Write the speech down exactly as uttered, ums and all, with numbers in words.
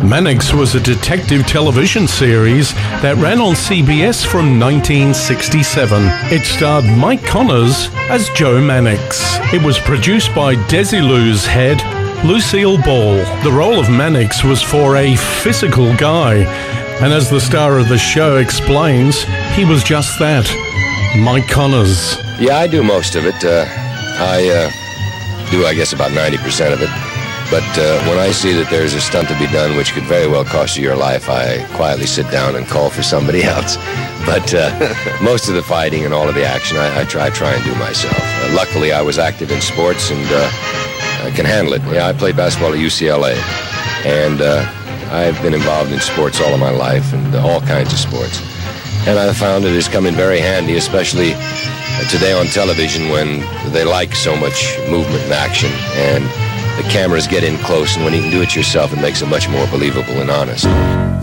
Mannix was a detective television series that ran on C B S from nineteen sixty-seven. It starred Mike Connors as Joe Mannix. It was produced by Desilu's head, Lucille Ball. The role of Mannix was for a physical guy, and as the star of the show explains, he was just that, Mike Connors. Yeah, I do most of it. Uh, I uh, do, I guess, about ninety percent of it. But uh, when I see that there's a stunt to be done which could very well cost you your life, I quietly sit down and call for somebody else. But uh, most of the fighting and all of the action, I, I, try, I try and do myself. Uh, luckily, I was active in sports and uh, I can handle it. Yeah, I played basketball at U C L A, and uh, I've been involved in sports all of my life, and uh, all kinds of sports. And I found it has come in very handy, especially uh, today on television when they like so much movement and action, and the cameras get in close, and when you can do it yourself, it makes it much more believable and honest.